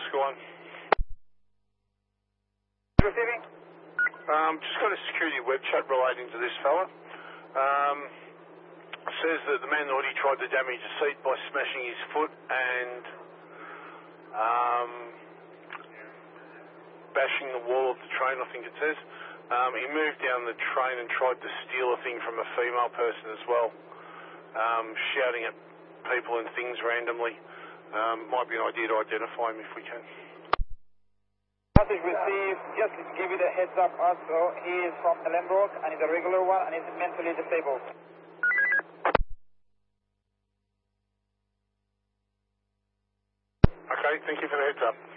Oscar 1. Receiving? Just got a security web chat relating to this fella. Says that the man already tried to damage the seat by smashing his foot and bashing the wall of the train, I think it says. He moved down the train and tried to steal a thing from a female person as well, shouting at people and things randomly. Might be an idea to identify him if we can. Message received. Just to give you the heads up also, he is from Ellenbrook and is a regular one and is mentally disabled. Okay, thank you for the heads up.